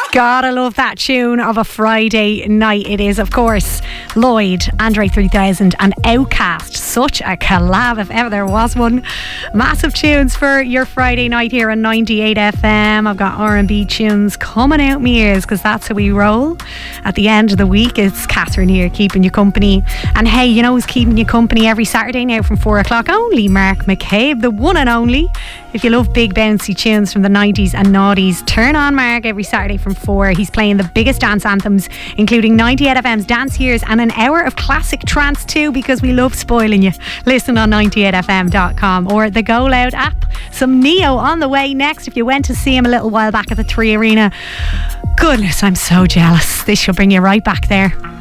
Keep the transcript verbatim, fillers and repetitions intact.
God, I love that tune of a Friday night. It is, of course, Lloyd, Andre three thousand and Outcast. Such a collab if ever there was one. Massive tunes for your Friday night here on ninety-eight F M. I've got R and B tunes coming out my ears because that's how we roll. At the end of the week, it's Catherine here keeping you company. And hey, you know who's keeping you company every Saturday now from four o'clock? Only Mark McCabe, the one and only. If you love big bouncy tunes from the nineties and noughties, turn on Mark every Saturday from four. He's playing the biggest dance anthems, including ninety-eight F M's Dance Years and an hour of classic trance too, because we love spoiling you. Listen on ninety-eight F M dot com or the Go Loud app. Some Neo on the way next. If you went to see him a little while back at the Three Arena, goodness, I'm so jealous. This should bring you right back there.